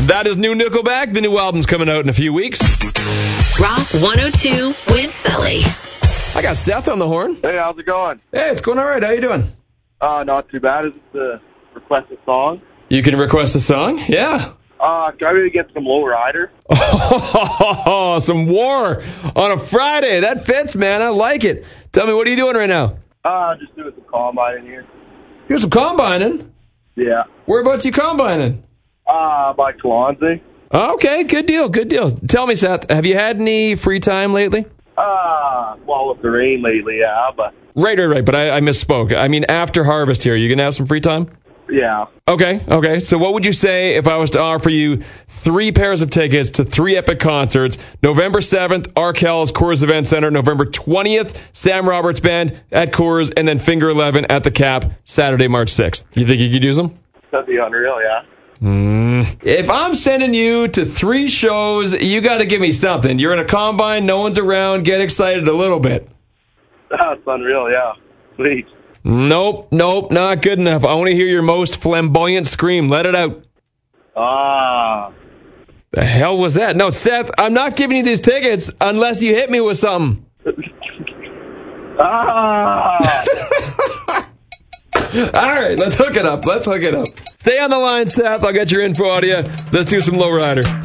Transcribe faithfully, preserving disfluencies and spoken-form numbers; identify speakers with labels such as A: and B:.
A: That is new Nickelback. The new album's coming out in a few weeks.
B: Rock one oh two with Sully.
A: I got Seth on the horn.
C: Hey, how's it going?
A: Hey, it's going all right. How you doing?
C: Uh, not too bad. Is this a request a song?
A: You can request a song? Yeah.
C: Uh, can I really get some Low Rider?
A: Oh, some war on a Friday. That fits, man. I like it. Tell me, what are you doing right now?
C: Uh, just doing some combine in here.
A: Doing some combining?
C: Yeah.
A: Whereabouts you combining?
C: Uh, by Kalonzi.
A: Okay, good deal, good deal. Tell me, Seth, have you had any free time lately?
C: Uh, well, with the rain lately, yeah, but...
A: Right, right, right, but I, I misspoke. I mean, after harvest here, you going to have some free time?
C: Yeah.
A: Okay, okay. So what would you say if I was to offer you three pairs of tickets to three epic concerts? November seventh, Arkells, Coors Event Center. November twentieth, Sam Roberts Band at Coors. And then Finger eleven at the Cap, Saturday, March sixth. You think you could use them?
C: That'd be unreal, yeah.
A: Mm. If I'm sending you to three shows, you got to give me something. You're in a combine, no one's around, get excited a little bit.
C: That's unreal, yeah. Sweet.
A: Nope, nope, not good enough. I want to hear your most flamboyant scream. Let it out.
C: Ah.
A: The hell was that? No, Seth, I'm not giving you these tickets unless you hit me with something.
C: Ah.
A: All right, let's hook it up. Let's hook it up. Stay on the line, Seth. I'll get your info out of you. Let's do some Low Rider.